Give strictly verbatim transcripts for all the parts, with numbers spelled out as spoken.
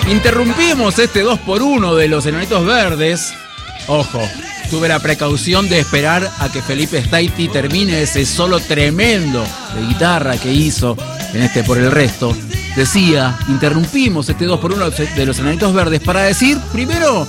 Interrumpimos este dos por uno de los Enanitos Verdes. Ojo, tuve la precaución de esperar a que Felipe Staiti termine ese solo tremendo de guitarra que hizo en este Por el Resto. Decía, interrumpimos este dos por uno de los Enanitos Verdes para decir, primero,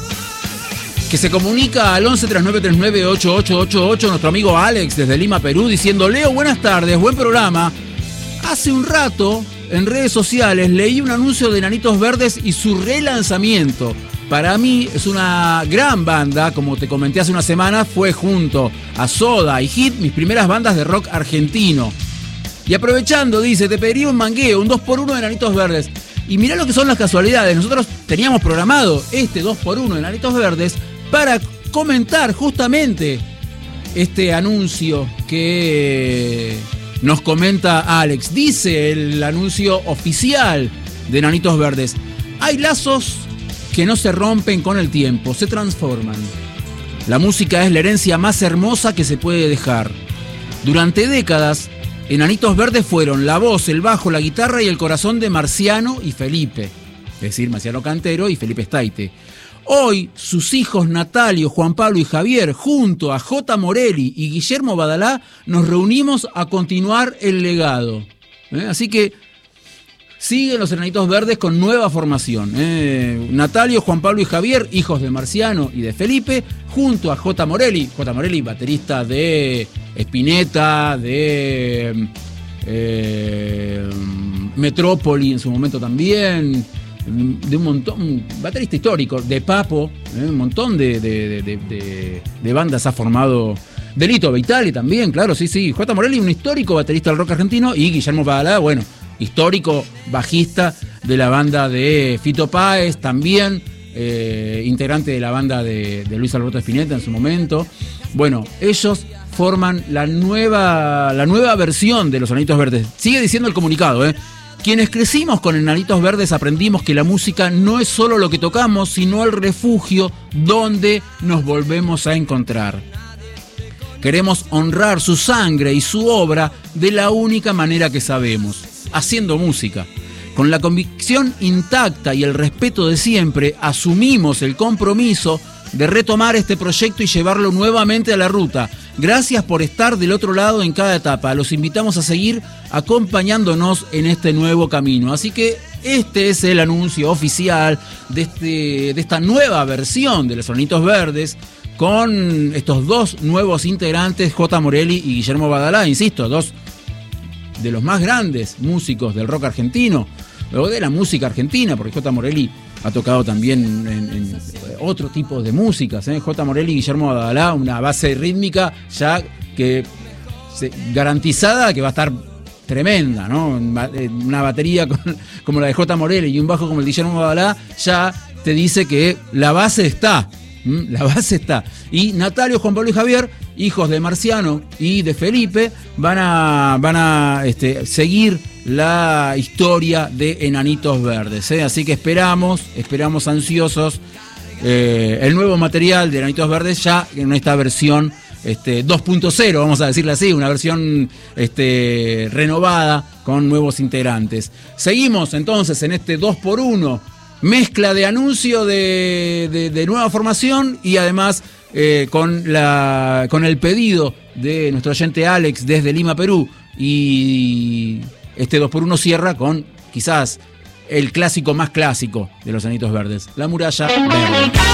que se comunica al once treinta y nueve treinta y nueve ochenta y ocho ochenta y ocho nuestro amigo Alex desde Lima, Perú, diciendo: Leo, buenas tardes, buen programa. Hace un rato, en redes sociales, leí un anuncio de Enanitos Verdes y su relanzamiento. Para mí es una gran banda, como te comenté hace una semana, fue junto a Soda y Hit mis primeras bandas de rock argentino. Y aprovechando, dice, te pediría un mangueo, un dos por uno de Enanitos Verdes. Y mirá lo que son las casualidades, nosotros teníamos programado este dos por uno de Enanitos Verdes para comentar justamente este anuncio que nos comenta Alex. Dice el anuncio oficial de Enanitos Verdes: hay lazos que no se rompen con el tiempo, se transforman. La música es la herencia más hermosa que se puede dejar. Durante décadas, Enanitos Verdes fueron la voz, el bajo, la guitarra y el corazón de Marciano y Felipe. Es decir, Marciano Cantero y Felipe Staiti. Hoy, sus hijos Natalio, Juan Pablo y Javier, junto a J. Morelli y Guillermo Badalá, nos reunimos a continuar el legado. ¿Eh? Así que siguen los Enanitos Verdes con nueva formación. ¿Eh? Natalio, Juan Pablo y Javier, hijos de Marciano y de Felipe, junto a J. Morelli. J. Morelli, baterista de Spinetta, de eh, Metrópoli en su momento también, de un montón, baterista histórico, de Papo, ¿eh? un montón de, de, de, de, de bandas ha formado. Delito Vitali también, claro, sí, sí. J. Morelli, un histórico baterista del rock argentino, y Guillermo Badalá, bueno, histórico bajista de la banda de Fito Páez, también eh, integrante de la banda de, de Luis Alberto Spinetta en su momento. Bueno, ellos forman la nueva, la nueva versión de los Enanitos Verdes. Sigue diciendo el comunicado, ¿eh? Quienes crecimos con Enanitos Verdes aprendimos que la música no es solo lo que tocamos, sino el refugio donde nos volvemos a encontrar. Queremos honrar su sangre y su obra de la única manera que sabemos, haciendo música. Con la convicción intacta y el respeto de siempre, asumimos el compromiso de retomar este proyecto y llevarlo nuevamente a la ruta. Gracias por estar del otro lado en cada etapa. Los invitamos a seguir acompañándonos en este nuevo camino. Así que este es el anuncio oficial de, este, de esta nueva versión de los Enanitos Verdes, con estos dos nuevos integrantes, J. Morelli y Guillermo Badalá, insisto, dos de los más grandes músicos del rock argentino, o de la música argentina, porque J. Morelli ha tocado también en, en otro tipo de músicas, ¿eh? J. Morelli y Guillermo Badalá, una base rítmica ya que se, garantizada que va a estar tremenda, ¿no? Una batería con, como la de J. Morelli y un bajo como el de Guillermo Badalá ya te dice que la base está. ¿Mm? La base está. Y Natalio, Juan Pablo y Javier, hijos de Marciano y de Felipe, van a, van a este, seguir la historia de Enanitos Verdes, ¿eh? Así que esperamos, esperamos ansiosos eh, el nuevo material de Enanitos Verdes ya en esta versión este, dos punto cero, vamos a decirle así, una versión este, renovada con nuevos integrantes. Seguimos entonces en este dos por uno, mezcla de anuncio de, de, de nueva formación y además eh, con, la, con el pedido de nuestro oyente Alex desde Lima, Perú. Y este dos por uno cierra con quizás el clásico más clásico de los Enanitos Verdes, La Muralla Verde.